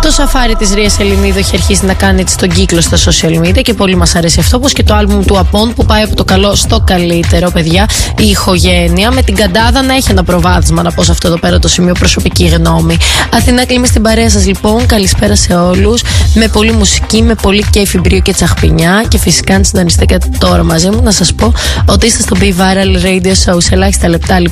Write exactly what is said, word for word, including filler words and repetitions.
Το σαφάρι της Ρίας Ελληνίδου έχει αρχίσει να κάνει έτσι τον κύκλο στα social media και πολύ μας αρέσει αυτό, όπως και το άλμπουμ του Απών που πάει από το καλό στο καλύτερο, παιδιά. Η ηχογένεια με την Καντάδα να έχει ένα προβάδισμα, να πω σε αυτό εδώ πέρα το σημείο, προσωπική γνώμη. Αθηνά Κλίμη στην παρέα σας λοιπόν. Καλησπέρα σε όλους. Με πολύ μουσική, με πολύ κέφι, μπρίο και τσαχπινιά. Και φυσικά αν συντονιστείτε τώρα μαζί μου, να σας πω ότι είστε στο Be Viral Radio Show. Σε ελάχιστα λεπτά λοιπόν